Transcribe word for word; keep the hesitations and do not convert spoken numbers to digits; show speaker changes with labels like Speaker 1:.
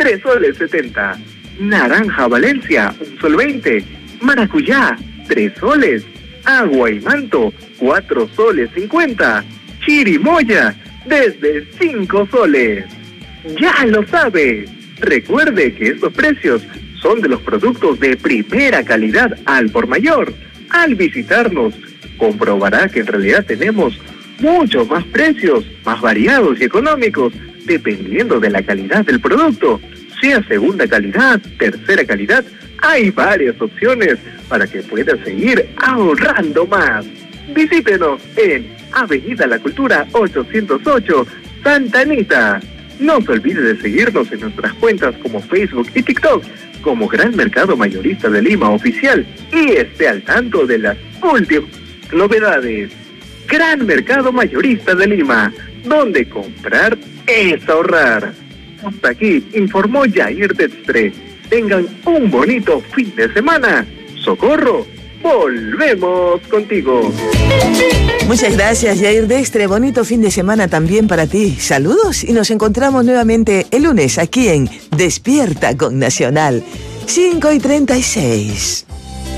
Speaker 1: tres soles setenta. Naranja Valencia, un sol veinte. Maracuyá, tres soles. Agua y manto, cuatro soles cincuenta. Chirimoya, desde cinco soles. Ya lo sabe. Recuerde que estos precios son de los productos de primera calidad al por mayor. Al visitarnos, comprobará que en realidad tenemos muchos más precios, más variados y económicos, dependiendo de la calidad del producto. Sea segunda calidad, tercera calidad, hay varias opciones para que pueda seguir ahorrando más. Visítenos en Avenida La Cultura ochocientos ocho, Santa Anita. No se olvide de seguirnos en nuestras cuentas como Facebook y TikTok como Gran Mercado Mayorista de Lima Oficial y esté al tanto de las últimas novedades. Gran Mercado Mayorista de Lima, donde comprar es ahorrar. Hasta aquí informó Yair Dextre. Tengan un bonito fin de semana. Socorro, volvemos contigo.
Speaker 2: Muchas gracias, Yair Dextre. Bonito fin de semana también para ti. Saludos y nos encontramos nuevamente el lunes aquí en Despierta con Nacional. cinco y treinta y seis.